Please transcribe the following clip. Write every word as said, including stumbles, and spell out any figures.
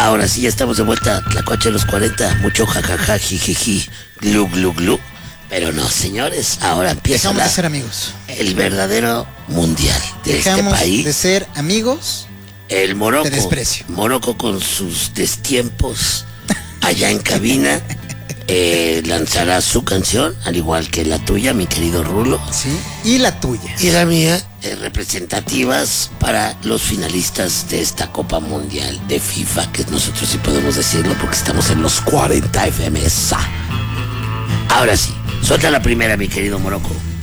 Ahora sí, ya estamos de vuelta. Tlacuache de los cuarenta. Mucho jajaja, jijiji, glu, glu, glu. Pero no, señores, ahora empieza Dejamos la, de ser amigos. el verdadero mundial de Dejamos este país. de ser amigos. El Morocco. Te desprecio. Morocco con sus destiempos allá en cabina. Eh, lanzará su canción, al igual que la tuya, mi querido Rulo. Sí. Y la tuya. Y la mía, eh, representativas para los finalistas de esta Copa Mundial de FIFA, que nosotros sí podemos decirlo porque estamos en los cuarenta F M S A. Ahora sí, suelta la primera, mi querido Morocco.